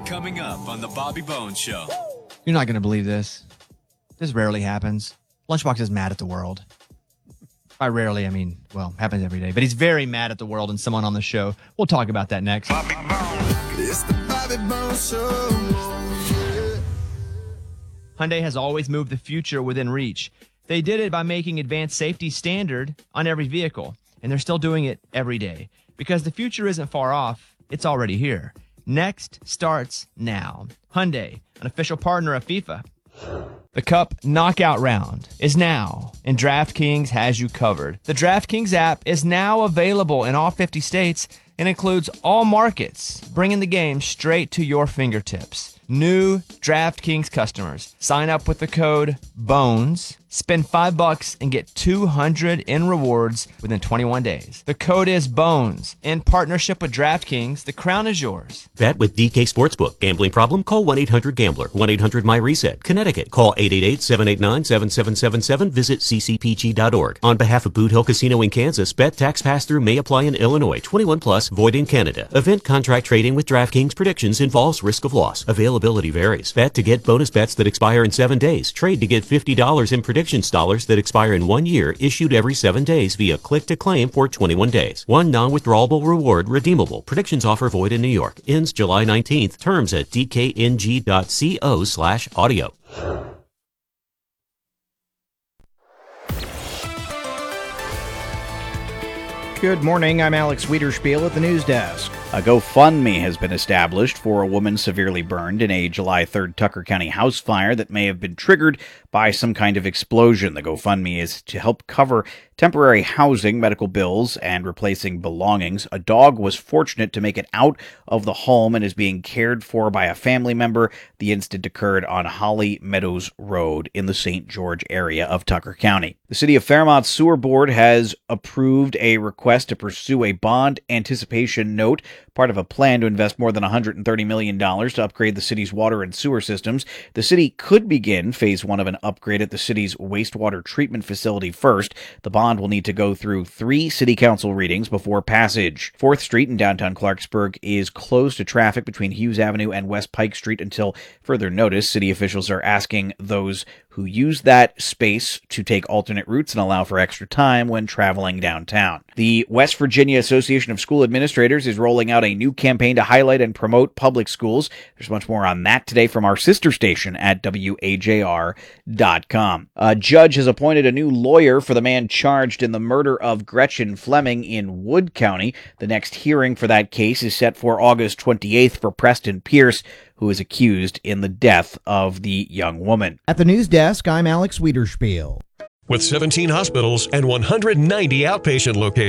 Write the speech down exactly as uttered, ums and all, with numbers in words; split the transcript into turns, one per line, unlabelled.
Coming up on the Bobby Bones Show.
You're not going to believe this. This rarely happens. Lunchbox is mad at the world. By rarely, I mean, well, happens every day. But he's very mad at the world and someone on the show. We'll talk about that next.
Bobby Bones. It's the Bobby Bones Show.
Hyundai has always moved the future within reach. They did it by making advanced safety standard on every vehicle. And they're still doing it every day. Because the future isn't far off. It's already here. Next starts now. Hyundai, an official partner of FIFA. The Cup Knockout Round is now, and DraftKings has you covered. The DraftKings app is now available in all fifty states and includes all markets, bringing the game straight to your fingertips. New DraftKings customers, sign up with the code BONES, spend five bucks and get two hundred in rewards within twenty-one days. The code is BONES. In partnership with DraftKings, the crown is yours.
Bet with D K Sportsbook. Gambling problem? Call one eight hundred gambler. one eight hundred my reset. Connecticut. Call eight eight eight, seven eight nine, seven seven seven seven. Visit c c p g dot org. On behalf of Boot Hill Casino in Kansas, bet tax pass-through may apply in Illinois. twenty-one plus, void in Canada. Event contract trading with DraftKings predictions involves risk of loss. Availability varies. Bet to get bonus bets that expire in seven days. Trade to get fifty dollars in predictions dollars that expire in one year, issued every seven days via click to claim for twenty-one days. One non-withdrawable reward redeemable. Predictions offer void in New York. Ends July nineteenth. Terms at d k n g dot co slash audio.
Good morning, I'm Alex Wiederspiel at the news desk. A GoFundMe has been established for a woman severely burned in a July third Tucker County house fire that may have been triggered by some kind of explosion. The GoFundMe is to help cover temporary housing, medical bills, and replacing belongings. A dog was fortunate to make it out of the home and is being cared for by a family member. The incident occurred on Holly Meadows Road in the Saint George area of Tucker County. The City of Fairmont Sewer Board has approved a request to pursue a bond anticipation note, part of a plan to invest more than one hundred thirty million dollars to upgrade the city's water and sewer systems. The city could begin phase one of an upgrade at the city's wastewater treatment facility first. The bond will need to go through three city council readings before passage. fourth Street in downtown Clarksburg is closed to traffic between Hughes Avenue and West Pike Street until further notice. City officials are asking those who use that space to take alternate routes and allow for extra time when traveling downtown. The West Virginia Association of School Administrators is rolling out a new campaign to highlight and promote public schools. There's much more on that today from our sister station at W A J R dot com. A judge has appointed a new lawyer for the man charged in the murder of Gretchen Fleming in Wood County. The next hearing for that case is set for August twenty-eighth for Preston Pierce, who is accused in the death of the young woman.
At the news desk, I'm Alex Wiederspiel.
With seventeen hospitals and one hundred ninety outpatient locations,